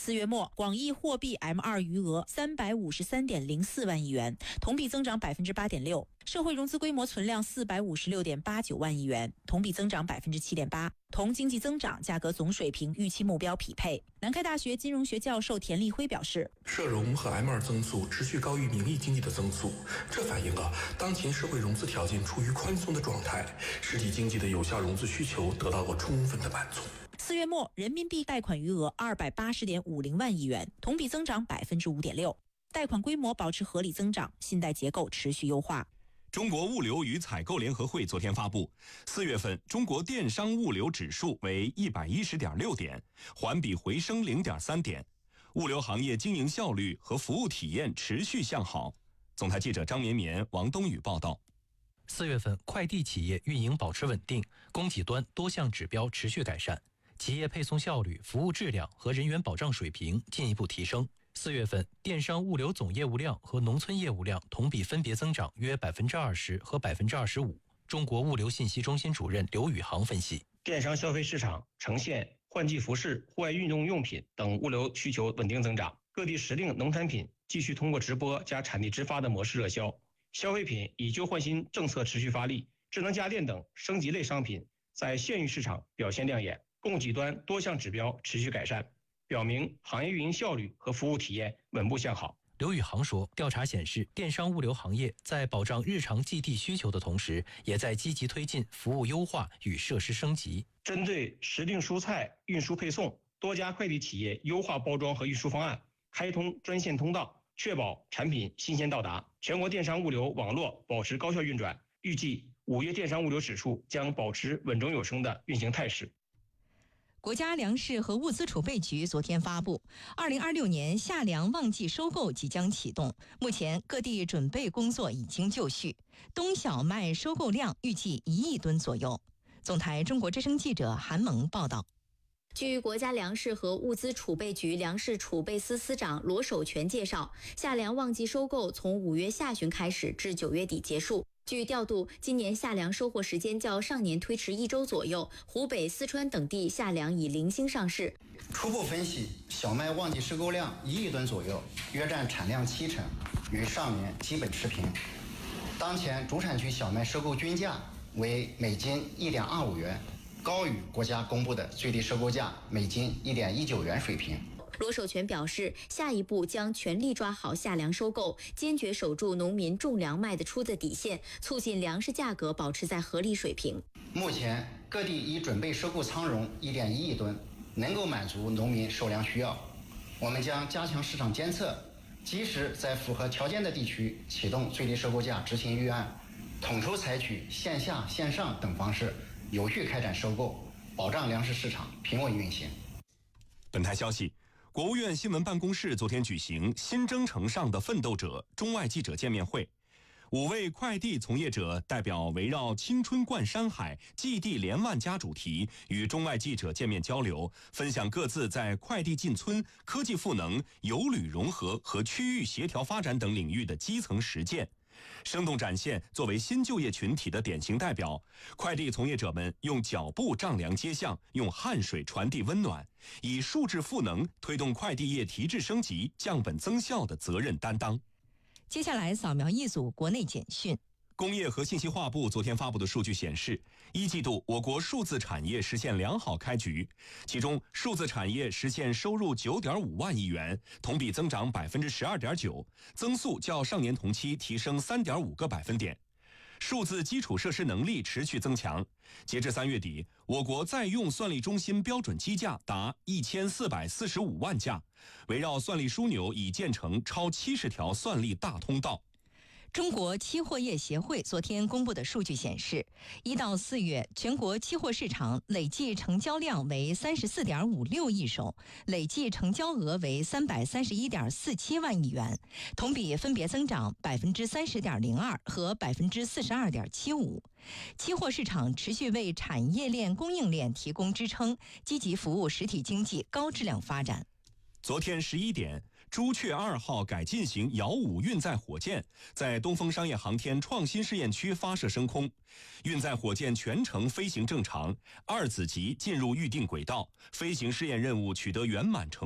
4月末，广义货币 M2 余额353.04万亿元，同比增长 8.6%。社会融资规模存量456.89万亿元，同比增长 7.8%， 同经济增长价格总水平预期目标匹配。南开大学金融学教授田立辉表示， 社融和 M2 增速持续高于名义经济的增速，这反映了当前社会融资条件处于宽松的状态，实体经济的有效融资需求得到了充分的满足。 4月末，人民币贷款余额280.50万亿元，同比增长 5.6%， 贷款规模保持合理增长，信贷结构持续优化。 中国物流与采购联合会昨天发布，4月份中国电商物流指数为110.6点，环比回升0.3点，物流行业经营效率和服务体验持续向好。总台记者张绵绵、王冬雨报道。 4月份，快递企业运营保持稳定，供给端多项指标持续改善，企业配送效率、服务质量和人员保障水平进一步提升。4月份，电商物流总业务量和农村业务量同比分别增长约 20% 和 25%。中国物流信息中心主任刘宇航分析， 电商消费市场呈现换季服饰、户外运动用品等物流需求稳定增长，各地时令农产品继续通过直播加产地直发的模式热销，消费品以旧换新政策持续发力，智能家电等升级类商品在县域市场表现亮眼，供给端多项指标持续改善，表明行业运营效率和服务体验稳步向好。 刘宇航说，调查显示，电商物流行业在保障日常寄递需求的同时，也在积极推进服务优化与设施升级。 针对时令蔬菜运输配送，多家快递企业优化包装和运输方案，开通专线通道，确保产品新鲜到达。全国电商物流网络保持高效运转，预计5月电商物流指数将保持稳中有升的运行态势。 国家粮食和物资储备局昨天发布，2026年夏粮旺季收购即将启动，目前各地准备工作已经就绪，冬小麦收购量预计1亿吨左右。总台中国之声记者韩萌报道。 据国家粮食和物资储备局粮食储备司司长罗守全介绍，夏粮旺季收购从5月下旬开始至9月底结束。据调度，今年夏粮收获时间较上年推迟1周左右，湖北、四川等地夏粮已零星上市。 初步分析，小麦旺季收购量1亿吨左右，约占产量70%，与上年基本持平。当前主产区小麦收购均价为每斤1.25元，高于国家公布的最低收购价每斤1.19元水平。 罗守全表示，下一步将全力抓好夏粮收购，坚决守住农民种粮卖得出的底线，促进粮食价格保持在合理水平。 目前各地已准备收购仓容1.1亿吨，能够满足农民收粮需要。我们将加强市场监测，及时在符合条件的地区启动最低收购价执行预案，统筹采取线下、线上等方式，有序开展收购，保障粮食市场平稳运行。 本台消息，国务院新闻办公室昨天举行新征程上的奋斗者中外记者见面会，5位快递从业者代表围绕青春冠山海、寄递连万家主题与中外记者见面交流，分享各自在快递进村、科技赋能、有旅融合和区域协调发展等领域的基层实践，生动展现作为新就业群体的典型代表，快递从业者们用脚步丈量街巷，用汗水传递温暖，以数字赋能推动快递业提质升级、降本增效的责任担当。 接下来扫描一组国内简讯。 工业和信息化部昨天发布的数据显示，1季度我国数字产业实现良好开局，其中数字产业实现收入9.5万亿元，同比增长 12.9%， 增速较上年同期提升3.5个百分点。数字基础设施能力持续增强，截至3月底，我国在用算力中心标准机架达1445万架，围绕算力枢纽已建成超70条算力大通道。 中国期货业协会昨天公布的数据显示，1到4月全国期货市场累计成交量为34.56亿手，累计成交额为331.47万亿元，同比分别增长 30.02% 和 42.75%。期货市场持续为产业链供应链提供支撑，积极服务实体经济高质量发展。 昨天11点，朱雀2号改进型遥5运载火箭在东风商业航天创新试验区发射升空，运载火箭全程飞行正常，2子级进入预定轨道，飞行试验任务取得圆满成功。